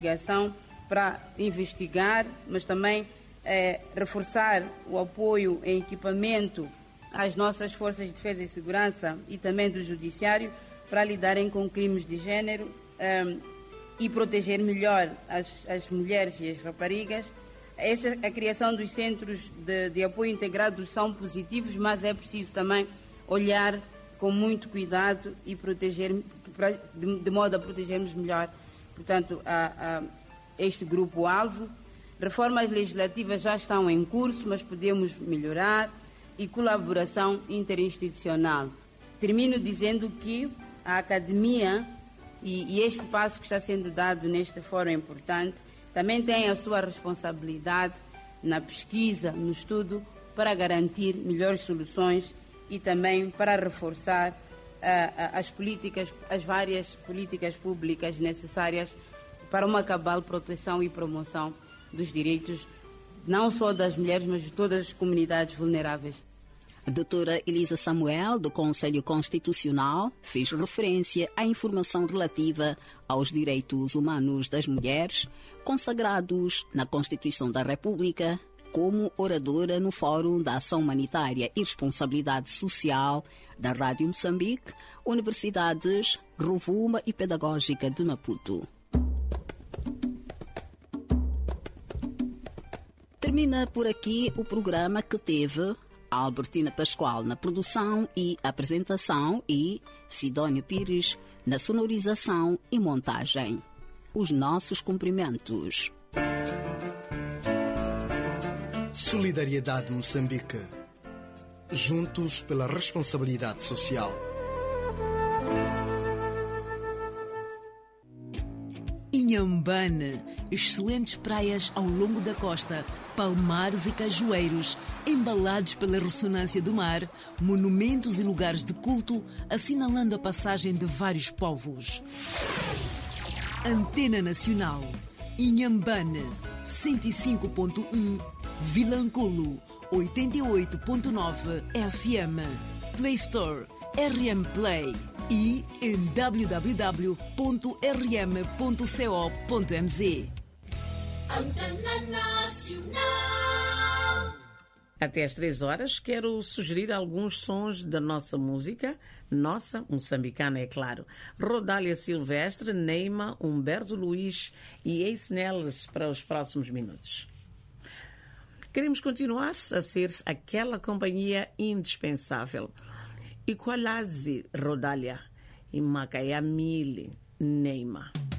investigação para investigar, mas também reforçar o apoio em equipamento às nossas forças de defesa e segurança e também do judiciário para lidarem com crimes de género e proteger melhor as mulheres e as raparigas. A criação dos centros de apoio integrado são positivos, mas é preciso também olhar com muito cuidado e proteger, de modo a protegermos melhor, portanto, este grupo-alvo. Reformas legislativas já estão em curso, mas podemos melhorar, e colaboração interinstitucional. Termino dizendo que a academia e este passo que está sendo dado neste fórum importante também tem a sua responsabilidade na pesquisa, no estudo, para garantir melhores soluções e também para reforçar as várias políticas públicas necessárias para uma cabal proteção e promoção dos direitos, não só das mulheres, mas de todas as comunidades vulneráveis. A doutora Elisa Samuel, do Conselho Constitucional, fez referência à informação relativa aos direitos humanos das mulheres, consagrados na Constituição da República, como oradora no Fórum da Ação Humanitária e Responsabilidade Social da Rádio Moçambique, Universidades Rovuma e Pedagógica de Maputo. Termina por aqui o programa que teve Albertina Pascoal na produção e apresentação e Sidónio Pires na sonorização e montagem. Os nossos cumprimentos. Solidariedade Moçambique. Juntos pela responsabilidade social. Inhambane, excelentes praias ao longo da costa, palmares e cajueiros, embalados pela ressonância do mar, monumentos e lugares de culto, assinalando a passagem de vários povos. Antena Nacional, Inhambane, 105.1, Vilanculo, 88.9 FM, Play Store, RM Play e em www.rm.co.mz. Antena Nacional. Até às 3 horas quero sugerir alguns sons da nossa música, nossa, moçambicana, é claro. Rodália Silvestre, Neima, Humberto Luiz e Ace Neles para os próximos minutos. Queremos continuar a ser aquela companhia indispensável. Ikwalazi Rodália e Macaiamile Neima.